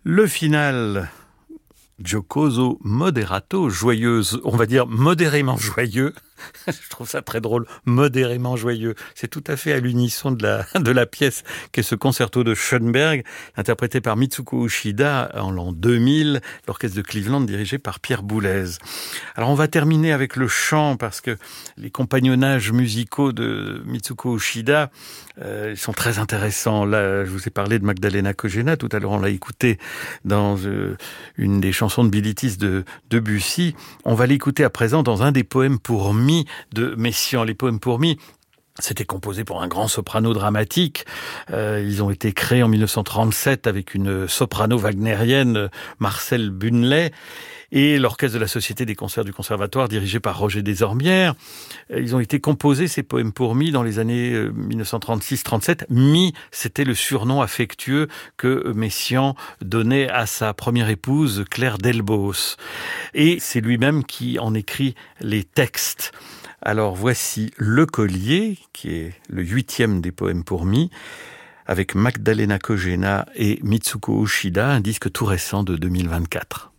Le final, giocoso moderato, joyeuse, on va dire modérément joyeux. Je trouve ça très drôle, modérément joyeux. C'est tout à fait à l'unisson de la pièce qu'est ce concerto de Schoenberg, interprété par Mitsuko Uchida en l'an 2000, l'orchestre de Cleveland dirigé par Pierre Boulez. Alors on va terminer avec le chant parce que les compagnonnages musicaux de Mitsuko Uchida sont très intéressants. Là, je vous ai parlé de Magdalena Kojena, tout à l'heure on l'a écouté dans une des chansons de Bilitis de Debussy. On va l'écouter à présent dans un des poèmes pour mi de Messiaen. Les poèmes pour mi, c'était composé pour un grand soprano dramatique. Ils ont été créés en 1937 avec une soprano wagnérienne, Marcel Bunley, et l'orchestre de la Société des concerts du Conservatoire, dirigé par Roger Desormières. Ils ont été composés, ces poèmes pour mi, dans les années 1936-37. Mi, c'était le surnom affectueux que Messiaen donnait à sa première épouse, Claire Delbos. Et c'est lui-même qui en écrit les textes. Alors voici Le Collier, qui est le 8e des poèmes pour mi, avec Magdalena Kojena et Mitsuko Uchida, un disque tout récent de 2024.